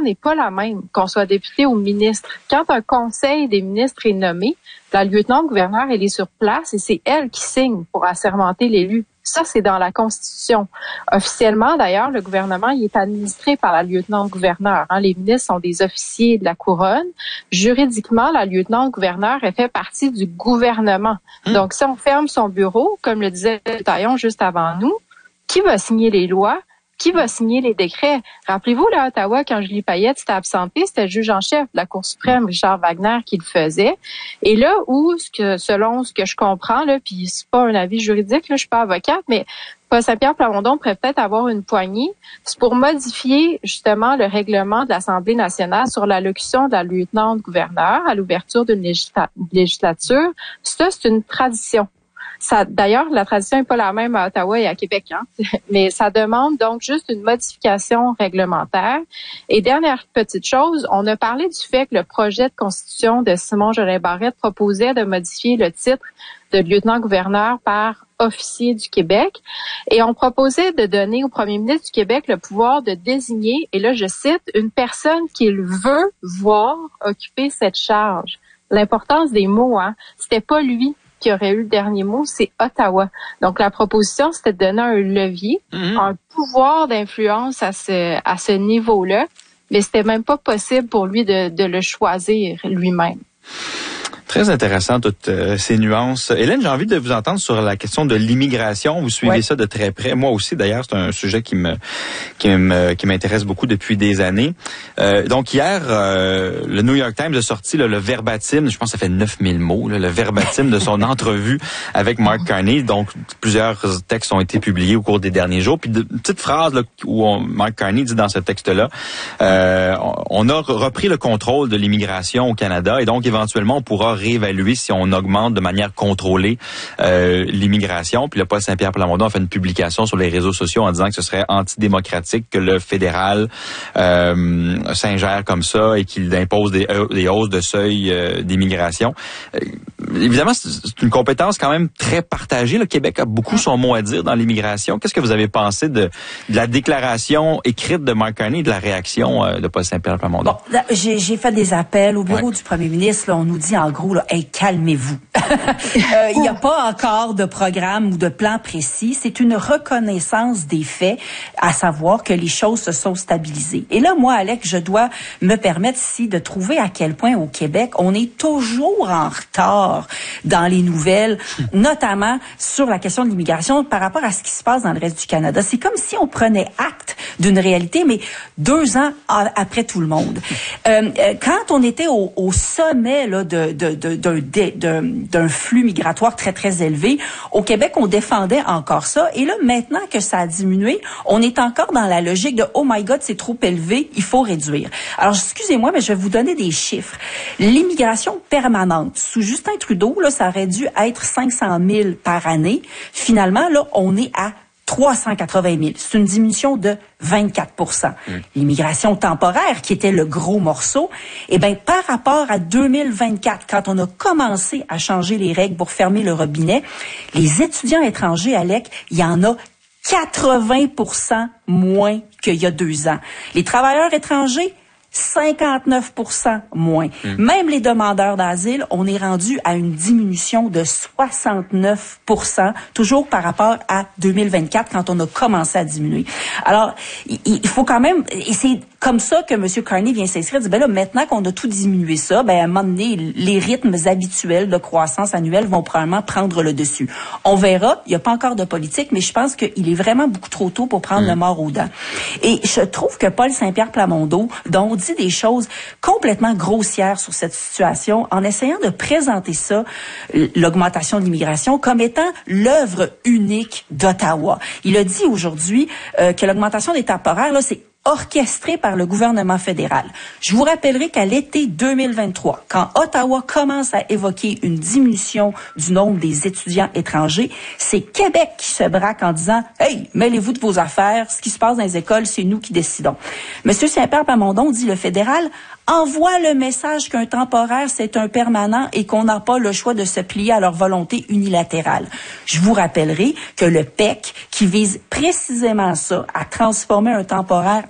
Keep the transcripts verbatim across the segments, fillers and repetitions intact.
n'est pas la même, qu'on soit député ou ministre. Quand un conseil des ministres est nommé, la lieutenant-gouverneur, elle est sur place et c'est elle qui signe pour assermenter l'élu. Ça, c'est dans la Constitution. Officiellement, d'ailleurs, le gouvernement, il est administré par la lieutenant-gouverneur. Hein. Les ministres sont des officiers de la couronne. Juridiquement, la lieutenant-gouverneur, elle fait partie du gouvernement. Mmh. Donc, si on ferme son bureau, comme le disait Taillon juste avant nous, qui va signer les lois? Qui va signer les décrets? Rappelez-vous, là, à Ottawa, quand Julie Payette s'était absentée, c'était le juge en chef de la Cour suprême, Richard Wagner, qui le faisait. Et là où, ce que, selon ce que je comprends, là, puis c'est pas un avis juridique, là, je suis pas avocate, mais Paul Saint-Pierre Plamondon pourrait peut-être avoir une poignée. C'est pour modifier, justement, le règlement de l'Assemblée nationale sur l'allocution de la lieutenant-gouverneur à l'ouverture d'une législa- législature. Ça, c'est une tradition. Ça, d'ailleurs, la tradition n'est pas la même à Ottawa et à Québec, hein? Mais ça demande donc juste une modification réglementaire. Et dernière petite chose, on a parlé du fait que le projet de constitution de Simon Jolin Barrette proposait de modifier le titre de lieutenant-gouverneur par officier du Québec. Et on proposait de donner au premier ministre du Québec le pouvoir de désigner, et là je cite, une personne qu'il veut voir occuper cette charge. L'importance des mots, hein, c'était pas lui qui aurait eu le dernier mot, c'est Ottawa. Donc, la proposition, c'était de donner un levier, mm-hmm. un pouvoir d'influence à ce, à ce niveau-là, mais c'était même pas possible pour lui de, de le choisir lui-même. Très intéressant, toutes euh, ces nuances. Hélène, j'ai envie de vous entendre sur la question de l'immigration. Vous suivez ouais. ça de très près. Moi aussi, d'ailleurs, c'est un sujet qui me qui me qui m'intéresse beaucoup depuis des années. Euh, donc hier, euh, le New York Times a sorti là, le verbatim, je pense que ça fait neuf mille mots, là, le verbatim de son entrevue avec Mark Carney. Donc plusieurs textes ont été publiés au cours des derniers jours. Puis de, une petite phrase là, où on, Mark Carney dit dans ce texte-là, euh, on a repris le contrôle de l'immigration au Canada et donc éventuellement on pourra réévaluer si on augmente de manière contrôlée euh, l'immigration. Puis le Paul Saint-Pierre Plamondon a fait une publication sur les réseaux sociaux en disant que ce serait antidémocratique que le fédéral euh, s'ingère comme ça et qu'il impose des, euh, des hausses de seuil euh, d'immigration. Euh, évidemment, c'est une compétence quand même très partagée. Le Québec a beaucoup son mot à dire dans l'immigration. Qu'est-ce que vous avez pensé de, de la déclaration écrite de Mark Carney et de la réaction euh, de Paul Saint-Pierre Plamondon? Bon, là, j'ai, j'ai fait des appels au bureau ouais. du premier ministre. Là, on nous dit en gros, là, hey, calmez-vous. Il n'y euh, a pas encore de programme ou de plan précis. C'est une reconnaissance des faits, à savoir que les choses se sont stabilisées. Et là, moi, Alex, je dois me permettre ici de trouver à quel point au Québec, on est toujours en retard dans les nouvelles, notamment sur la question de l'immigration par rapport à ce qui se passe dans le reste du Canada. C'est comme si on prenait acte d'une réalité, mais deux ans après tout le monde. Euh, quand on était au, au sommet là, de, de, de, de, de, de, d'un flux migratoire très, très élevé, au Québec, on défendait encore ça. Et là, maintenant que ça a diminué, on est encore dans la logique de « Oh my God, c'est trop élevé, il faut réduire ». Alors, excusez-moi, mais je vais vous donner des chiffres. L'immigration permanente, sous Justin Trudeau, là, ça aurait dû être cinq cent mille par année. Finalement, là, on est à trois cent quatre-vingt mille. C'est une diminution de vingt-quatre pour cent. Mmh. L'immigration temporaire, qui était le gros morceau, eh bien, par rapport à deux mille vingt-quatre, quand on a commencé à changer les règles pour fermer le robinet, les étudiants étrangers, Alec, il y en a quatre-vingts pour cent moins qu'il y a deux ans. Les travailleurs étrangers, cinquante-neuf pour cent moins. Mmh. Même les demandeurs d'asile, on est rendu à une diminution de soixante-neuf pour cent, toujours par rapport à deux mille vingt-quatre, quand on a commencé à diminuer. Alors, il, il faut quand même, et c'est comme ça que M. Carney vient s'inscrire, dit, ben là, maintenant qu'on a tout diminué ça, ben, à un moment donné, les rythmes habituels de croissance annuelle vont probablement prendre le dessus. On verra, il n'y a pas encore de politique, mais je pense qu'il est vraiment beaucoup trop tôt pour prendre mmh. le mort aux dents. Et je trouve que Paul Saint-Pierre Plamondon, dont on dit des choses complètement grossières sur cette situation en essayant de présenter ça, l'augmentation de l'immigration, comme étant l'œuvre unique d'Ottawa. Il a dit aujourd'hui euh, que l'augmentation des temporaires, là, c'est orchestré par le gouvernement fédéral. Je vous rappellerai qu'à l'été deux mille vingt-trois, quand Ottawa commence à évoquer une diminution du nombre des étudiants étrangers, c'est Québec qui se braque en disant « Hey, mêlez-vous de vos affaires, ce qui se passe dans les écoles, c'est nous qui décidons ». Monsieur Saint-Pierre Plamondon dit le fédéral envoie le message qu'un temporaire, c'est un permanent et qu'on n'a pas le choix de se plier à leur volonté unilatérale. Je vous rappellerai que le P E C, qui vise précisément ça, à transformer un temporaire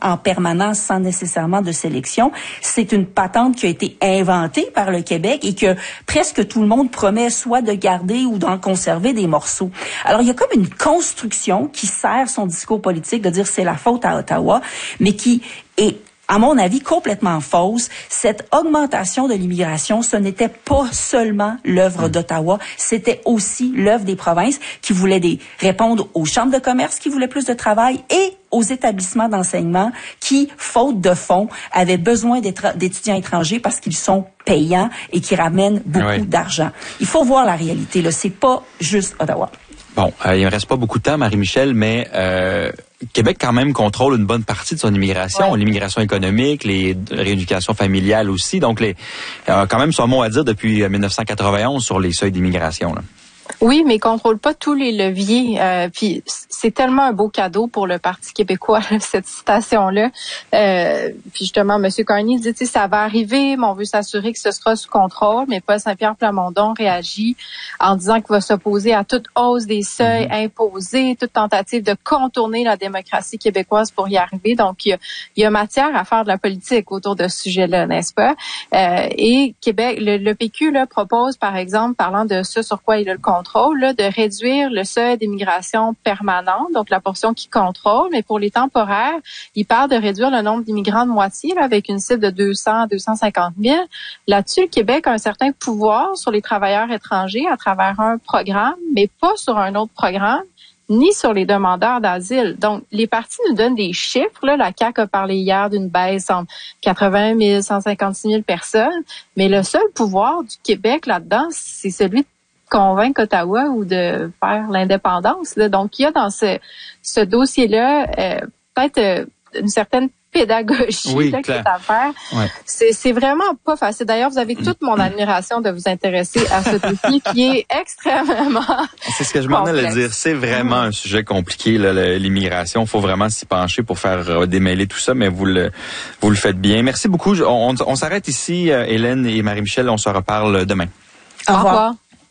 en permanence sans nécessairement de sélection. C'est une patente qui a été inventée par le Québec et que presque tout le monde promet soit de garder ou d'en conserver des morceaux. Alors, il y a comme une construction qui sert son discours politique de dire c'est la faute à Ottawa, mais qui est, à mon avis, complètement fausse. Cette augmentation de l'immigration, ce n'était pas seulement l'œuvre d'Ottawa, c'était aussi l'œuvre des provinces qui voulaient des, répondre aux chambres de commerce qui voulaient plus de travail et aux établissements d'enseignement qui, faute de fonds, avaient besoin d'étudiants étrangers parce qu'ils sont payants et qui ramènent beaucoup oui. d'argent. Il faut voir la réalité, là. C'est pas juste Ottawa. Bon, euh, il ne reste pas beaucoup de temps, Marie-Michel, mais euh, Québec quand même contrôle une bonne partie de son immigration, ouais. l'immigration économique, les rééducations familiales aussi. Donc, les, euh, quand même son mot à dire depuis dix-neuf cent quatre-vingt-onze sur les seuils d'immigration, là. Oui, mais il contrôle pas tous les leviers. Euh, puis c'est tellement un beau cadeau pour le Parti québécois, cette citation-là. Euh, puis justement, M. Carney dit, tu sais, ça va arriver, mais on veut s'assurer que ce sera sous contrôle. Mais Paul Saint-Pierre Plamondon réagit en disant qu'il va s'opposer à toute hausse des seuils imposés, toute tentative de contourner la démocratie québécoise pour y arriver. Donc, il y a, il y a matière à faire de la politique autour de ce sujet-là, n'est-ce pas? Euh, et Québec, le, le P Q là, propose, par exemple, parlant de ce sur quoi il a le contrôle, Là, de réduire le seuil d'immigration permanente, donc la portion qui contrôle, mais pour les temporaires, il parle de réduire le nombre d'immigrants de moitié là, avec une cible de deux cents à deux cent cinquante mille. Là-dessus, le Québec a un certain pouvoir sur les travailleurs étrangers à travers un programme, mais pas sur un autre programme, ni sur les demandeurs d'asile. Donc, les partis nous donnent des chiffres. Là. La C A Q a parlé hier d'une baisse entre quatre-vingt mille, cent cinquante-six mille personnes, mais le seul pouvoir du Québec là-dedans, c'est celui de convaincre Ottawa ou de faire l'indépendance. Là. Donc, il y a dans ce, ce dossier-là euh, peut-être euh, une certaine pédagogie oui, là, qui est à faire. Ouais. C'est, c'est vraiment pas facile. D'ailleurs, vous avez toute mon admiration de vous intéresser à ce dossier qui est extrêmement C'est ce que je m'en allais dire. C'est vraiment mmh. un sujet compliqué, là, l'immigration. Il faut vraiment s'y pencher pour faire euh, démêler tout ça, mais vous le, vous le faites bien. Merci beaucoup. On, on, on s'arrête ici, euh, Hélène et Marie-Michel. On se reparle demain. Au revoir. Au revoir.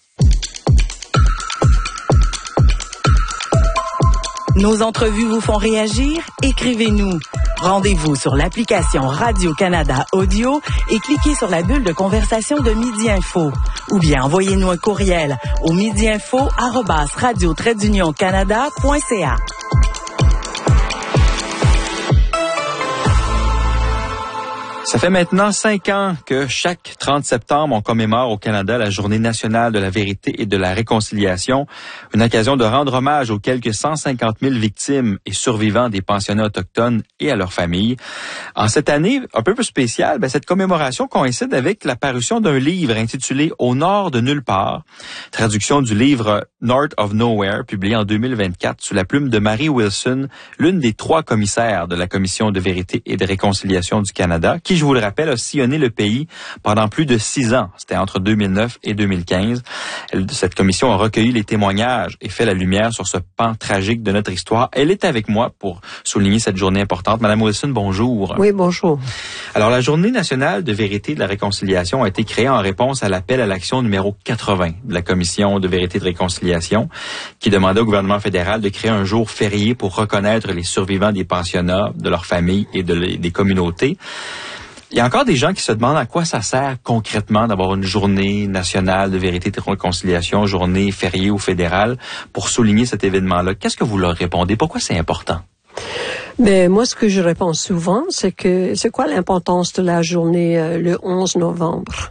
Nos entrevues vous font réagir? Écrivez-nous. Rendez-vous sur l'application Radio-Canada Audio et cliquez sur la bulle de conversation de Midi Info. Ou bien envoyez-nous un courriel au midiinfo arobase radio trait d'union canada point c a. Ça fait maintenant cinq ans que chaque trente septembre, on commémore au Canada la Journée nationale de la vérité et de la réconciliation, une occasion de rendre hommage aux quelques cent cinquante mille victimes et survivants des pensionnats autochtones et à leurs familles. En cette année un peu plus spéciale, ben, cette commémoration coïncide avec la parution d'un livre intitulé « Au nord de nulle part », traduction du livre « North of Nowhere », publié en deux mille vingt-quatre sous la plume de Mary Wilson, l'une des trois commissaires de la Commission de vérité et de réconciliation du Canada, qui, je vous le rappelle, a sillonné le pays pendant plus de six ans. C'était entre deux mille neuf et deux mille quinze. Elle, cette commission a recueilli les témoignages et fait la lumière sur ce pan tragique de notre histoire. Elle est avec moi pour souligner cette journée importante. Madame Wilson, bonjour. Oui, bonjour. Alors, la Journée nationale de vérité et de la réconciliation a été créée en réponse à l'appel à l'action numéro quatre-vingts de la Commission de vérité et de réconciliation, qui demandait au gouvernement fédéral de créer un jour férié pour reconnaître les survivants des pensionnats, de leurs familles et de, des communautés. Il y a encore des gens qui se demandent à quoi ça sert concrètement d'avoir une journée nationale de vérité et de réconciliation, journée fériée ou fédérale, pour souligner cet événement-là. Qu'est-ce que vous leur répondez? Pourquoi c'est important? Mais moi, ce que je réponds souvent, c'est que c'est quoi l'importance de la journée euh, le onze novembre?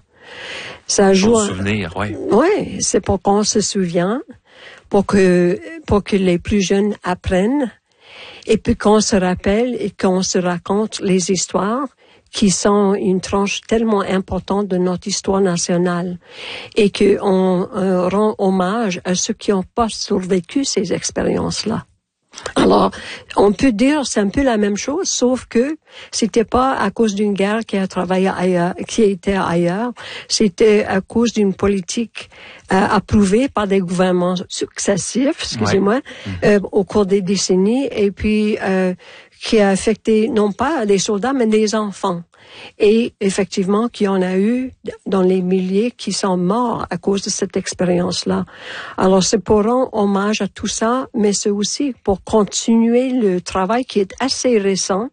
Ça joue. Pour se souvenir, oui. Oui, c'est pour qu'on se souvienne, pour que pour que les plus jeunes apprennent, et puis qu'on se rappelle et qu'on se raconte les histoires qui sont une tranche tellement importante de notre histoire nationale, et qu'on euh, rend hommage à ceux qui n'ont pas survécu ces expériences-là. Alors, on peut dire c'est un peu la même chose, sauf que c'était pas à cause d'une guerre qui a travaillé ailleurs, qui était ailleurs, c'était à cause d'une politique euh, approuvée par des gouvernements successifs, excusez-moi, ouais. euh, au cours des décennies, et puis euh, qui a affecté non pas des soldats, mais des enfants. Et effectivement, qu'il y en a eu dans les milliers qui sont morts à cause de cette expérience-là. Alors, c'est pour rendre hommage à tout ça, mais c'est aussi pour continuer le travail qui est assez récent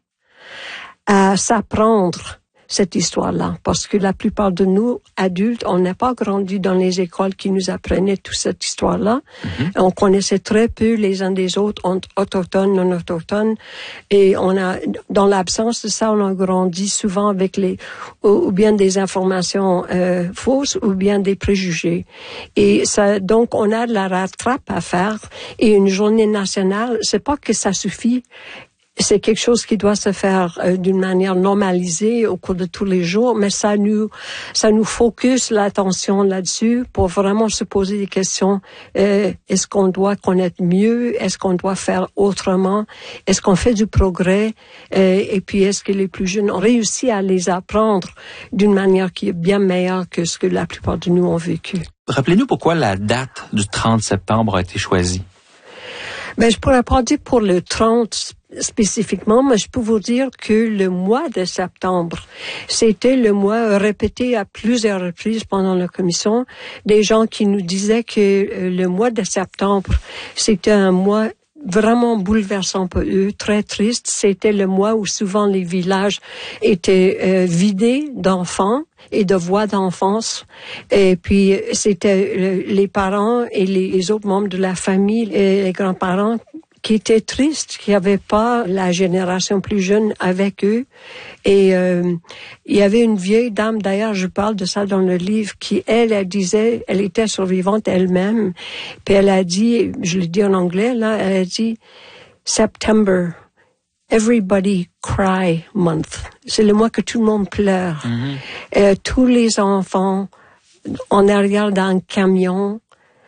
à s'apprendre cette histoire-là, parce que la plupart de nous, adultes, on n'a pas grandi dans les écoles qui nous apprenaient toute cette histoire-là. Mm-hmm. On connaissait très peu les uns des autres, autochtones, non autochtones, et on a, dans l'absence de ça, on a grandi souvent avec les, ou, ou bien des informations euh, fausses, ou bien des préjugés. Et ça, donc, on a de la rattrape à faire, et une journée nationale, c'est pas que ça suffit. C'est quelque chose qui doit se faire euh, d'une manière normalisée au cours de tous les jours, mais ça nous, ça nous focus l'attention là-dessus pour vraiment se poser des questions. Euh, est-ce qu'on doit connaître mieux? Est-ce qu'on doit faire autrement? Est-ce qu'on fait du progrès? Euh, et puis, est-ce que les plus jeunes ont réussi à les apprendre d'une manière qui est bien meilleure que ce que la plupart de nous ont vécu? Rappelez-nous pourquoi la date du trente septembre a été choisie. Ben, je pourrais pas dire pour le trente spécifiquement, mais je peux vous dire que le mois de septembre, c'était le mois répété à plusieurs reprises pendant la commission, des gens qui nous disaient que le mois de septembre, c'était un mois vraiment bouleversant pour eux, très triste. C'était le mois où souvent les villages étaient euh, vidés d'enfants et de voix d'enfance. Et puis, c'était les parents et les autres membres de la famille et les grands-parents qui étaient tristes, qui n'avaient pas la génération plus jeune avec eux. Et euh, il y avait une vieille dame, d'ailleurs, je parle de ça dans le livre, qui, elle, elle disait, elle était survivante elle-même, puis elle a dit, je le dis en anglais, là, elle a dit, September, everybody cry month. C'est le mois que tout le monde pleure. Mm-hmm. Euh, tous les enfants, en arrière d'un camion,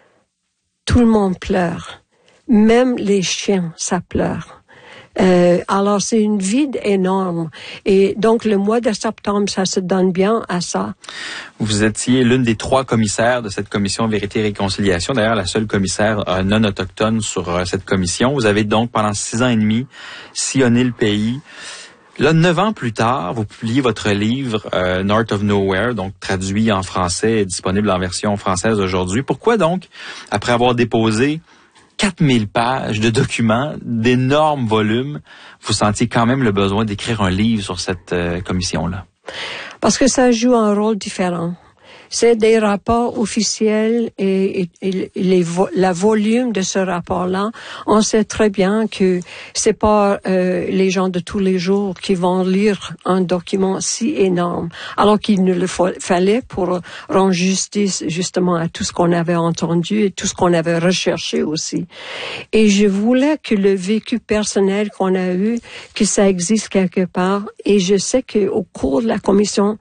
tout le monde pleure. Même les chiens, ça pleure. Euh, alors, c'est une vide énorme. Et donc, le mois de septembre, ça se donne bien à ça. Vous étiez l'une des trois commissaires de cette commission Vérité et Réconciliation. D'ailleurs, la seule commissaire euh, non autochtone sur euh, cette commission. Vous avez donc, pendant six ans et demi, sillonné le pays. Là, neuf ans plus tard, vous publiez votre livre euh, North of Nowhere, donc traduit en français et disponible en version française aujourd'hui. Pourquoi donc, après avoir déposé quatre mille pages de documents, d'énormes volumes, vous sentiez quand même le besoin d'écrire un livre sur cette euh, commission-là? Parce que ça joue un rôle différent. C'est des rapports officiels et, et, et les, la volume de ce rapport-là, on sait très bien que c'est pas euh, les gens de tous les jours qui vont lire un document si énorme, alors qu'il ne le fa- fallait pour rendre justice justement à tout ce qu'on avait entendu et tout ce qu'on avait recherché aussi. Et je voulais que le vécu personnel qu'on a eu, que ça existe quelque part, et je sais qu'au cours de la commission,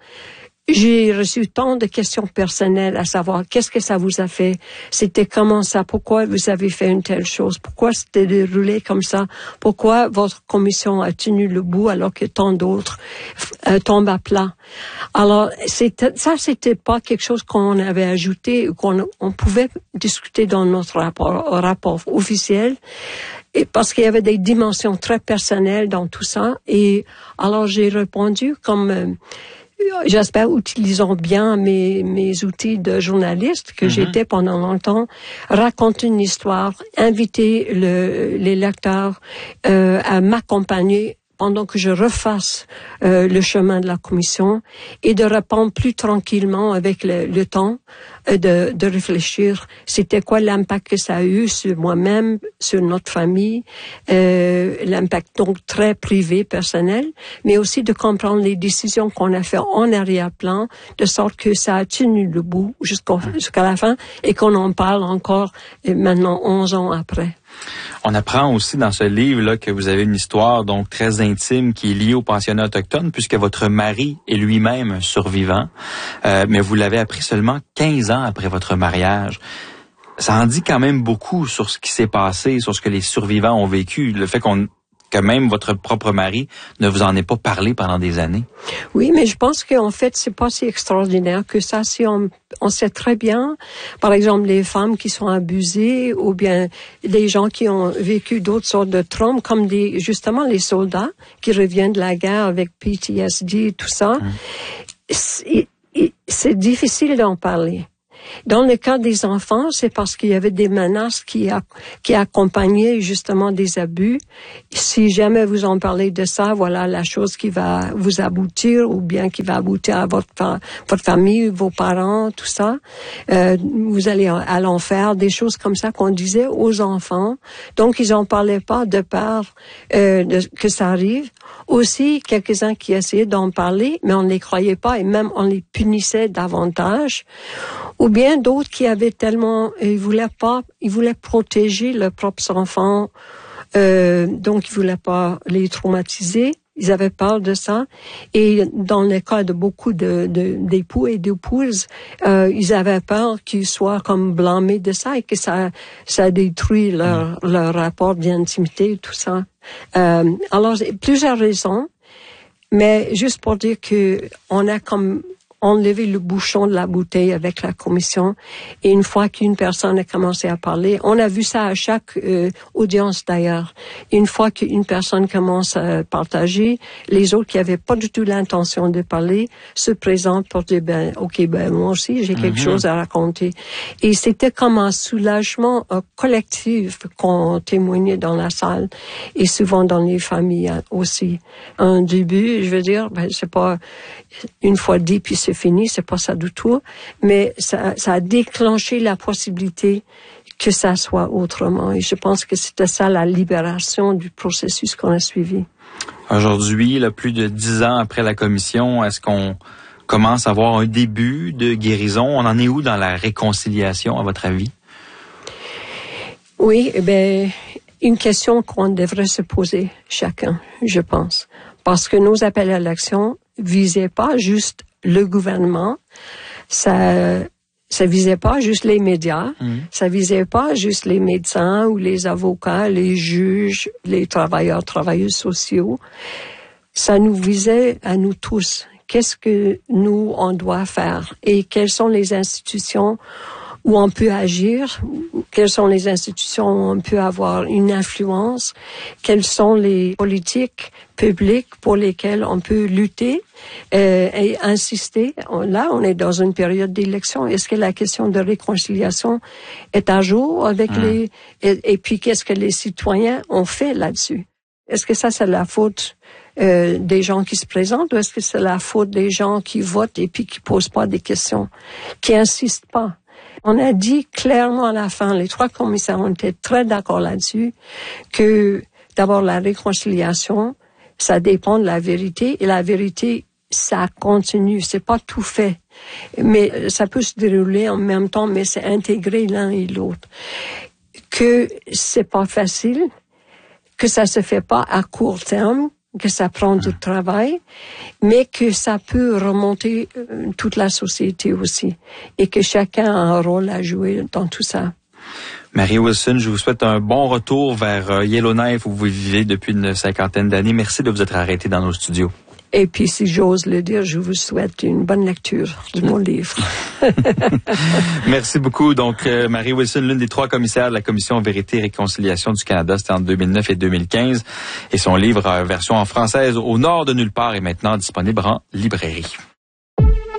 j'ai reçu tant de questions personnelles à savoir qu'est-ce que ça vous a fait, c'était comment ça, pourquoi vous avez fait une telle chose, pourquoi c'était déroulé comme ça, pourquoi votre commission a tenu le bout alors que tant d'autres euh, tombent à plat. Alors, c'était, ça, c'était pas quelque chose qu'on avait ajouté ou qu'on on pouvait discuter dans notre rapport, rapport officiel. Et parce qu'il y avait des dimensions très personnelles dans tout ça. Et alors, j'ai répondu comme... Euh, J'espère utilisons bien mes, mes outils de journaliste que mm-hmm. j'étais pendant longtemps, raconter une histoire, inviter le, les lecteurs euh, à m'accompagner pendant que je refasse euh, le chemin de la commission et de répondre plus tranquillement avec le, le temps euh, de, de réfléchir. C'était quoi l'impact que ça a eu sur moi-même, sur notre famille, euh, l'impact donc très privé, personnel, mais aussi de comprendre les décisions qu'on a faites en arrière-plan, de sorte que ça a tenu le bout jusqu'au, jusqu'à la fin et qu'on en parle encore euh, maintenant onze ans après. On apprend aussi dans ce livre-là que vous avez une histoire donc très intime qui est liée au pensionnat autochtone puisque votre mari est lui-même un survivant, euh, mais vous l'avez appris seulement quinze ans après votre mariage. Ça en dit quand même beaucoup sur ce qui s'est passé, sur ce que les survivants ont vécu, le fait qu'on que même votre propre mari ne vous en ait pas parlé pendant des années. Oui, mais je pense qu'en fait, c'est pas si extraordinaire que ça. Si on, on sait très bien, par exemple, les femmes qui sont abusées ou bien des gens qui ont vécu d'autres sortes de traumas, comme des, justement les soldats qui reviennent de la guerre avec P T S D et tout ça. Hum. C'est, c'est difficile d'en parler. Dans le cas des enfants, c'est parce qu'il y avait des menaces qui, a, qui accompagnaient justement des abus. Si jamais vous en parlez de ça, voilà la chose qui va vous aboutir ou bien qui va aboutir à votre, votre famille, vos parents, tout ça. Euh, vous allez à l'enfer, des choses comme ça qu'on disait aux enfants. Donc, ils en parlaient pas de peur euh, de, que ça arrive. Aussi, quelques-uns qui essayaient d'en parler, mais on ne les croyait pas et même on les punissait davantage. Ou bien d'autres qui avaient tellement, ils voulaient pas, ils voulaient protéger leurs propres enfants, euh, donc ils voulaient pas les traumatiser. Ils avaient peur de ça. Et dans le cas de beaucoup de, de d'époux et d'épouses, euh, ils avaient peur qu'ils soient comme blâmés de ça et que ça, ça détruit leur, leur rapport d'intimité, tout ça. Euh, alors, plusieurs raisons. Mais juste pour dire que on a comme enlevé le bouchon de la bouteille avec la commission. Et une fois qu'une personne a commencé à parler, on a vu ça à chaque euh, audience d'ailleurs. Une fois qu'une personne commence à partager, les autres qui avaient pas du tout l'intention de parler se présentent pour dire ben ok ben moi aussi j'ai quelque mm-hmm. chose à raconter. Et c'était comme un soulagement euh, collectif qu'on témoignait dans la salle et souvent dans les familles aussi. Un début, je veux dire, ben c'est pas une fois dit puis c'est fini, c'est pas ça du tout, mais ça, ça a déclenché la possibilité que ça soit autrement. Et je pense que c'était ça la libération du processus qu'on a suivi. Aujourd'hui, là, plus de dix ans après la commission, est-ce qu'on commence à voir un début de guérison? On en est où dans la réconciliation, à votre avis? Oui, eh bien, une question qu'on devrait se poser chacun, je pense. Parce que nos appels à l'action visaient pas juste le gouvernement, ça ça visait pas juste les médias, mmh. ça visait pas juste les médecins ou les avocats, les juges, les travailleurs, travailleuses sociaux. Ça nous visait à nous tous. Qu'est-ce que nous on doit faire et quelles sont les institutions où on peut agir, quelles sont les institutions où on peut avoir une influence, quelles sont les politiques publiques pour lesquelles on peut lutter euh, et insister. Là, on est dans une période d'élection. Est-ce que la question de réconciliation est à jour avec mmh. les... Et, et puis, qu'est-ce que les citoyens ont fait là-dessus? Est-ce que ça, c'est la faute euh, des gens qui se présentent ou est-ce que c'est la faute des gens qui votent et puis qui posent pas des questions, qui insistent pas? On a dit clairement à la fin, les trois commissaires ont été très d'accord là-dessus, que d'abord la réconciliation, ça dépend de la vérité, et la vérité, ça continue, c'est pas tout fait. Mais ça peut se dérouler en même temps, mais c'est intégré l'un et l'autre. Que c'est pas facile, que ça se fait pas à court terme, que ça prend du travail, mais que ça peut remonter euh, toute la société aussi, et que chacun a un rôle à jouer dans tout ça. Marie Wilson, je vous souhaite un bon retour vers euh, Yellowknife où vous vivez depuis une cinquantaine d'années. Merci de vous être arrêté dans nos studios. Et puis, si j'ose le dire, je vous souhaite une bonne lecture de mon livre. Merci beaucoup. Donc, euh, Marie Wilson, l'une des trois commissaires de la Commission Vérité et Réconciliation du Canada, c'était entre deux mille neuf et deux mille quinze. Et son livre, euh, version en française, Au nord de nulle part, est maintenant disponible en librairie.